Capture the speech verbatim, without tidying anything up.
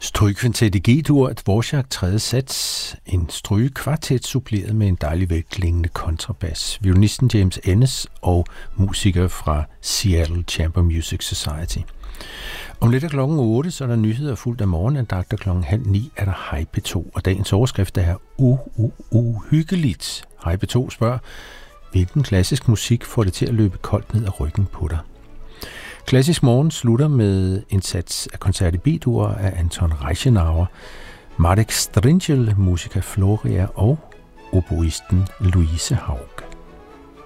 Strygekvintet i G-dur, Dvorak tredje sats, en strygekvartet suppleret med en dejlig velklingende kontrabas. Violinisten James Ennis og musikere fra Seattle Chamber Music Society. Om lidt er klokken otte, så er der nyheder fuldt af morgenandagter. Klokken halv ni er der Hej P to, og dagens overskrift er uh, uh, uhyggeligt. Hej P to spørger, hvilken klassisk musik får det til at løbe koldt ned ad ryggen på dig? Klassisk Morgen slutter med en sats af koncert i B-dur af Anton Reichenauer, Marek Stringel, musiker Floria og oboisten Louise Haug.